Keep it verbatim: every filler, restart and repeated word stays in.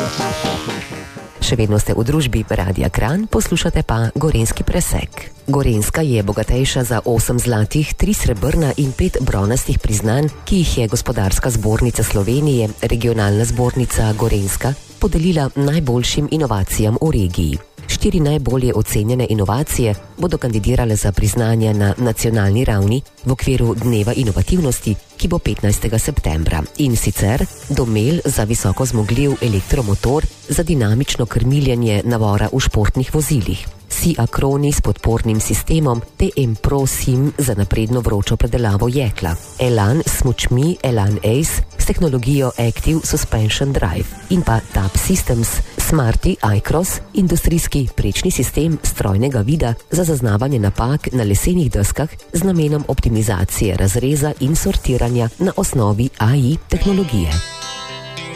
Še vedno ste v družbi Radia Kranj, poslušate pa Gorenjski presek. Gorenjska je bogatejša za osem zlatih, tri srebrna in pet bronastih priznanj, ki jih je Gospodarska zbornica Slovenije, regionalna zbornica Gorenjska, podelila najboljšim inovacijam v regiji. Štiri najbolje ocenjene inovacije bodo kandidirale za priznanja na nacionalni ravni v okviru Dneva inovativnosti, ki bo petnajstega septembra. In sicer domel za visoko zmogljiv elektromotor za dinamično krmiljenje navora v športnih vozilih, Si-Akroni s podpornim sistemom, T M Pro Sim za napredno vročo predelavo jekla, Elan s smučmi Elan Ace s tehnologijo Active Suspension Drive in pa Tab Systems Smarty iCross, industrijski prečni sistem strojnega vida za zaznavanje napak na lesenih deskah z namenom optimizacije razreza in sortiranja na osnovi A I tehnologije.